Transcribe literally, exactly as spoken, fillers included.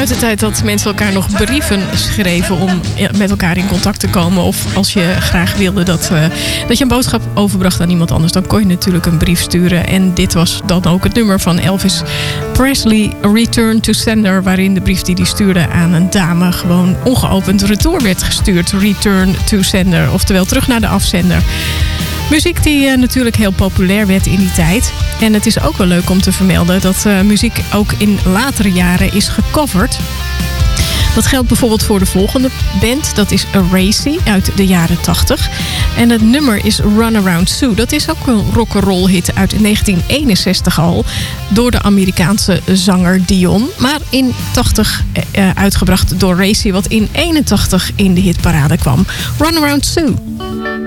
uit de tijd dat mensen elkaar nog brieven schreven om met elkaar in contact te komen. Of als je graag wilde dat, uh, dat je een boodschap overbracht aan iemand anders, dan kon je natuurlijk een brief sturen. En dit was dan ook het nummer van Elvis Presley, Return to Sender, waarin de brief die hij stuurde aan een dame gewoon ongeopend retour werd gestuurd. Return to Sender, oftewel terug naar de afzender. Muziek die uh, natuurlijk heel populair werd in die tijd. En het is ook wel leuk om te vermelden dat uh, muziek ook in latere jaren is gecoverd. Dat geldt bijvoorbeeld voor de volgende band. Dat is Erasy uit de jaren tachtig. En het nummer is Run Around Sue. Dat is ook een rock'n'roll hit uit negentien eenenzestig al. Door de Amerikaanse zanger Dion. Maar in tachtig uh, uitgebracht door Erasy. Wat in eenentachtig in de hitparade kwam. Run Around Sue.